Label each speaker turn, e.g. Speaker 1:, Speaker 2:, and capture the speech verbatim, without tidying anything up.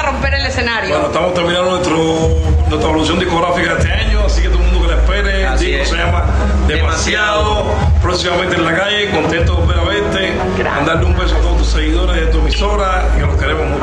Speaker 1: romper el escenario.
Speaker 2: Bueno, estamos terminando nuestro, nuestra evolución discográfica este año, así que todo el mundo que la espere.
Speaker 3: Así
Speaker 2: El disco
Speaker 3: es.
Speaker 2: se llama Demasiado.
Speaker 3: Demasiado.
Speaker 2: Próximamente en la calle, contento de volver a verte. Mandarle un beso a todos tus seguidores de tu emisora y que los queremos mucho.